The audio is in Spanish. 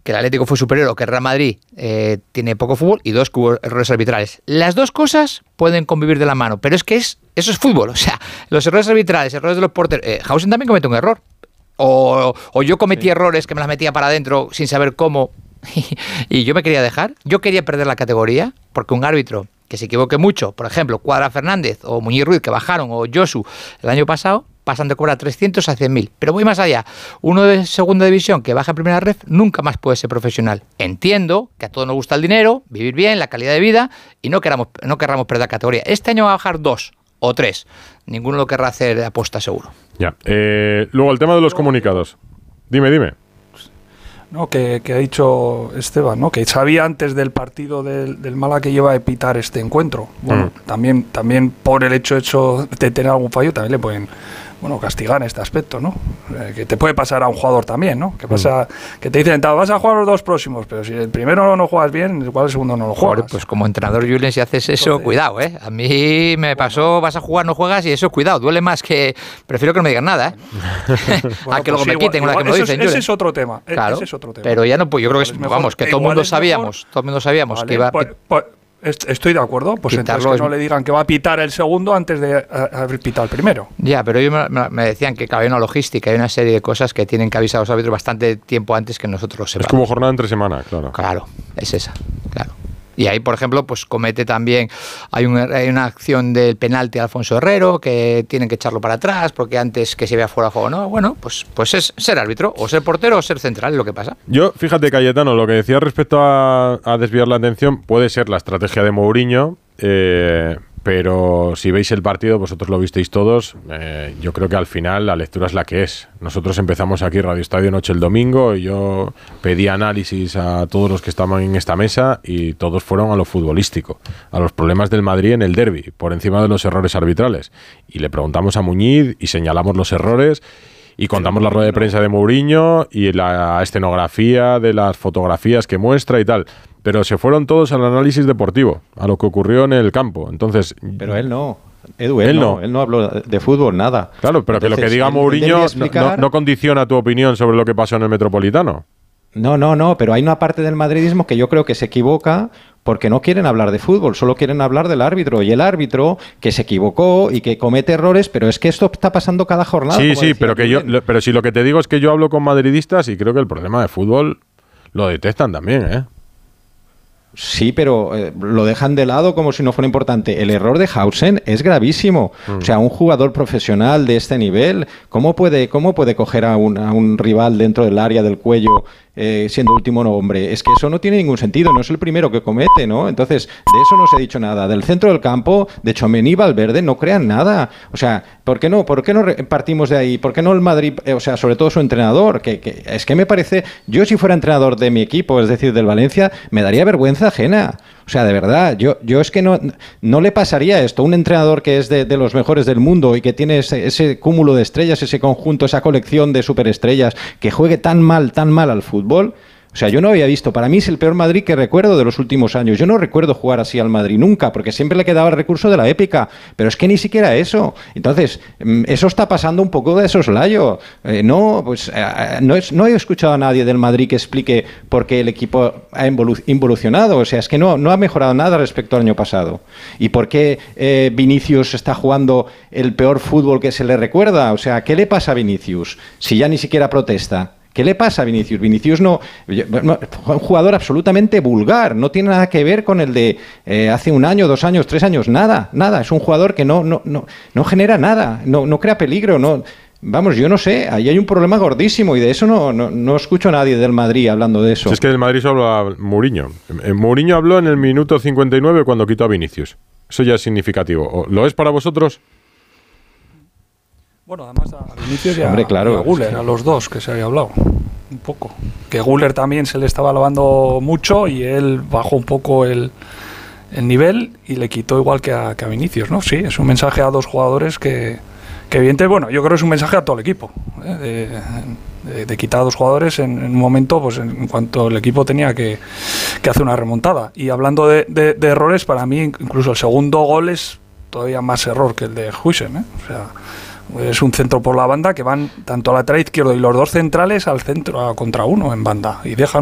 que el Atlético fue superior o que el Real Madrid tiene poco fútbol, y 2, que hubo errores arbitrales. Las dos cosas pueden convivir de la mano, pero es que eso es fútbol. O sea, los errores arbitrales, errores de los porteros. Hausen también comete un error. O yo cometí errores que me las metía para adentro sin saber cómo y yo me quería dejar. Yo quería perder la categoría porque un árbitro que se equivoque mucho, por ejemplo, Cuadra Fernández o Muñiz Ruiz, que bajaron, o Josu el año pasado, pasan de cobrar 300 a 100.000. Pero voy más allá. Uno de segunda división que baja a primera ref nunca más puede ser profesional. Entiendo que a todos nos gusta el dinero, vivir bien, la calidad de vida, y no querramos perder la categoría. Este año va a bajar 2 o 3. Ninguno lo querrá hacer de aposta, seguro. Ya. Luego, el tema de los comunicados. Dime. No, que ha dicho Esteban, ¿no? Que sabía antes del partido del Málaga que iba a pitar este encuentro. Bueno, también por el hecho de tener algún fallo, también le pueden castigar en este aspecto, ¿no? Que te puede pasar a un jugador también, ¿no? Que pasa, que te dicen, vas a jugar los 2 próximos, pero si el primero no juegas bien, igual el segundo no lo juegas. Joder, pues como entrenador, Julen, si haces eso, entonces, cuidado, ¿eh? A mí me pasó, vas a jugar, no juegas, y eso, cuidado, duele más que... Prefiero que no me digan nada, ¿eh? A que luego me quiten una que me lo dicen, Ese es otro tema. Claro, ese es otro tema. Pero ya no, pues yo creo que que todo el mundo sabíamos, vale, que iba a... Estoy de acuerdo, pues entonces que no le digan que va a pitar el segundo antes de haber pitado el primero. Ya, pero ellos me decían que había una logística, hay una serie de cosas que tienen que avisar a los árbitros bastante tiempo antes que nosotros lo sepamos. Es como jornada entre semana, claro. Claro, es esa, claro. Y ahí, por ejemplo, pues comete también, hay una acción del penalti a Alfonso Herrero, que tienen que echarlo para atrás, porque antes que se vea fuera de juego, no, bueno, pues es ser árbitro, o ser portero o ser central, es lo que pasa. Yo, fíjate, Cayetano, lo que decía respecto a desviar la atención puede ser la estrategia de Mourinho, pero si veis el partido, vosotros lo visteis todos, yo creo que al final la lectura es la que es. Nosotros empezamos aquí Radio Estadio Noche el domingo y yo pedí análisis a todos los que estaban en esta mesa y todos fueron a lo futbolístico, a los problemas del Madrid en el derbi, por encima de los errores arbitrales. Y le preguntamos a Muñiz y señalamos los errores y contamos la rueda de prensa de Mourinho y la escenografía de las fotografías que muestra y tal. Pero se fueron todos al análisis deportivo, a lo que ocurrió en el campo. Entonces, pero él no. Edu, él no habló de fútbol, nada. Claro, pero entonces, que lo que diga Mourinho no condiciona tu opinión sobre lo que pasó en el Metropolitano. No, pero hay una parte del madridismo que yo creo que se equivoca porque no quieren hablar de fútbol, solo quieren hablar del árbitro. Y el árbitro que se equivocó y que comete errores, pero es que esto está pasando cada jornada. Sí, pero si lo que te digo es que yo hablo con madridistas y creo que el problema de fútbol lo detestan también, ¿eh? Sí, pero lo dejan de lado como si no fuera importante. El error de Hausen es gravísimo. O sea, un jugador profesional de este nivel, ¿cómo puede coger a un rival dentro del área del cuello siendo último hombre? Es que eso no tiene ningún sentido, no es el primero que comete, ¿no? Entonces, de eso no se ha dicho nada. Del centro del campo, de Tchouaméni y Valverde, no crean nada. O sea, ¿por qué no partimos de ahí? ¿Por qué no el Madrid, sobre todo su entrenador? Que es que me parece, yo si fuera entrenador de mi equipo, es decir, del Valencia, me daría vergüenza ajena. O sea, de verdad, yo es que no le pasaría esto. Un entrenador que es de los mejores del mundo y que tiene ese cúmulo de estrellas, ese conjunto, esa colección de superestrellas, que juegue tan mal al fútbol. O sea, yo no había visto, para mí es el peor Madrid que recuerdo de los últimos años. Yo no recuerdo jugar así al Madrid nunca, porque siempre le quedaba el recurso de la épica, pero es que ni siquiera eso. Entonces, eso está pasando un poco de soslayo. No he escuchado a nadie del Madrid que explique por qué el equipo ha involucionado. O sea, es que no ha mejorado nada respecto al año pasado. ¿Y por qué Vinicius está jugando el peor fútbol que se le recuerda? O sea, ¿qué le pasa a Vinicius si ya ni siquiera protesta? ¿Qué le pasa a Vinicius? Vinicius no, un jugador absolutamente vulgar, no tiene nada que ver con el de hace 1 año, 2 años, 3 años, nada. Es un jugador que no genera nada, no crea peligro, no. Vamos, yo no sé, ahí hay un problema gordísimo y de eso no escucho a nadie del Madrid hablando de eso. Si es que del Madrid solo habla Mourinho. Mourinho habló en el minuto 59 cuando quitó a Vinicius. Eso ya es significativo. ¿Lo es para vosotros? Bueno, además a Vinicius y a Güler, a los dos que se había hablado un poco. Que Güler también se le estaba alabando mucho y él bajó un poco el nivel y le quitó igual que a Vinicius, ¿no? Sí, es un mensaje a dos jugadores que evidentemente, bueno, yo creo que es un mensaje a todo el equipo, de quitar a 2 jugadores en un momento, pues en cuanto el equipo tenía que hacer una remontada. Y hablando de errores, para mí incluso el segundo gol es todavía más error que el de Hausen, ¿eh? O sea, es un centro por la banda que van tanto al lateral izquierdo y los 2 centrales al centro contra uno en banda y dejan